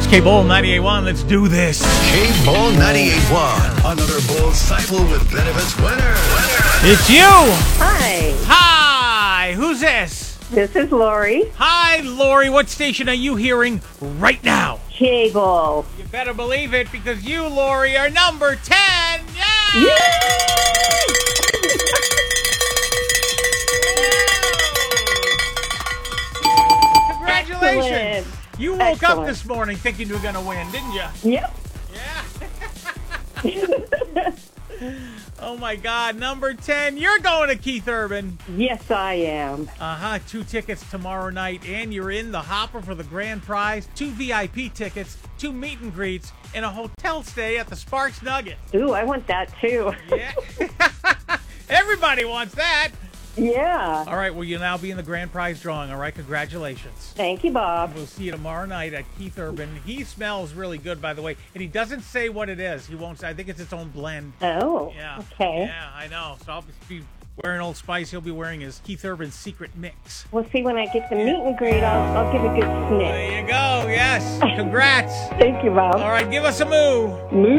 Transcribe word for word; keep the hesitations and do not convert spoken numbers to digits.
K-Bull ninety-eight point one. Let's do this. K-Bull ninety-eight point one. Another Bull Cycle with Benefits winner. winner. It's you. Hi, Hi. Who's this? this is Lori. Hi, Lori. What station are you hearing right now? Cable. You better believe it, because you, Lori, are number ten. Yeah! Yay! Congratulations. Excellent. You woke up Excellent. this morning thinking you were going to win, didn't you? Yep. Yeah. Oh, my God. Number ten. You're going to Keith Urban. Yes, I am. Uh-huh. Two tickets tomorrow night, and you're in the hopper for the grand prize. Two V I P tickets, two meet and greets, and a hotel stay at the Sparks Nugget. Ooh, I want that too. Yeah. Everybody wants that. Yeah. All right. Well, you'll now be in the grand prize drawing. All right. Congratulations. Thank you, Bob. We'll see you tomorrow night at Keith Urban. He smells really good, by the way, and he doesn't say what it is. He won't say. I think it's its own blend. Oh, Yeah. okay. Yeah, I know. So I'll be wearing Old Spice. He'll be wearing his Keith Urban secret mix. We'll see when I get the meet and greet. I'll, I'll give a good sniff. There you go. Yes. Congrats. Thank you, Bob. All right. Give us a moo. Moo.